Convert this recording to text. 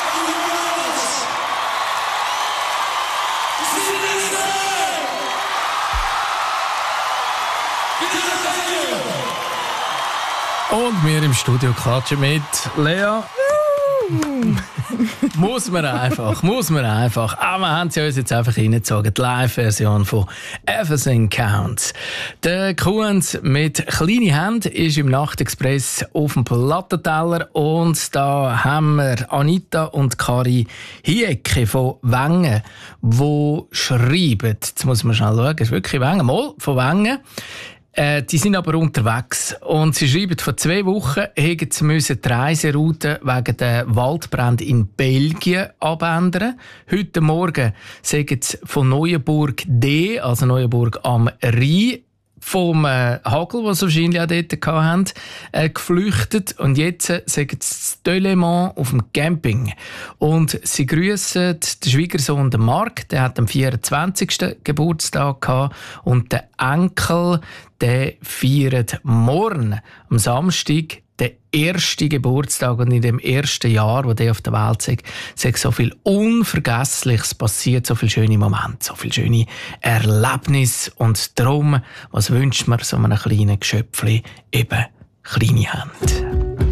Und wir im Studio klatschen mit Lea. Muss man einfach. Aber wir haben sie uns jetzt einfach reingezogen. Die Live-Version von Everything Counts. Der Kuhns mit kleinen Händen ist im Nachtexpress auf dem Plattenteller. Und da haben wir Anita und Kari Hiecke von Wengen, die schreiben. Jetzt muss man schnell schauen. Es ist wirklich Wengen. Mal von Wengen. Die sind aber unterwegs und sie schreiben, vor 2 Wochen hätten sie die Reiseroute wegen der Waldbrände in Belgien abändern. Heute Morgen sagen sie von Neuenburg D, also Neuenburg am Rhein, vom Hagel, den sie wahrscheinlich auch dort hatten, geflüchtet. Und jetzt sagen sie Delémont auf dem Camping. Und sie grüssen den Schwiegersohn, den Marc, der hat am 24. Geburtstag gehabt. Und der Enkel, der feiert morgen, am Samstag, den ersten Geburtstag. Und in dem ersten Jahr, wo der auf der Welt ist so viel Unvergessliches passiert, so viele schöne Momente, so viele schöne Erlebnisse. Und darum, was wünscht man so einem kleinen Geschöpfchen? Eben kleine Hände.